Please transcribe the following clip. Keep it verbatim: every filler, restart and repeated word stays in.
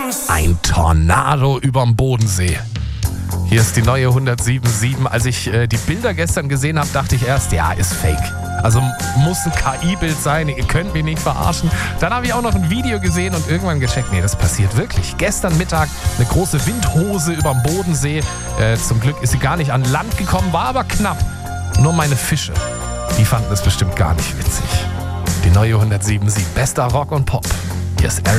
Ein Tornado überm Bodensee. Hier ist die neue hundertsieben Komma sieben. Als ich äh, die Bilder gestern gesehen habe, dachte ich erst, ja, ist fake. Also muss ein K I-Bild sein, ihr könnt mich nicht verarschen. Dann habe ich auch noch ein Video gesehen und irgendwann gecheckt, nee, das passiert wirklich. Gestern Mittag eine große Windhose überm Bodensee. Äh, zum Glück ist sie gar nicht an Land gekommen, war aber knapp. Nur meine Fische, die fanden es bestimmt gar nicht witzig. Die neue hundertsieben Komma sieben. Bester Rock und Pop. Hier ist Eric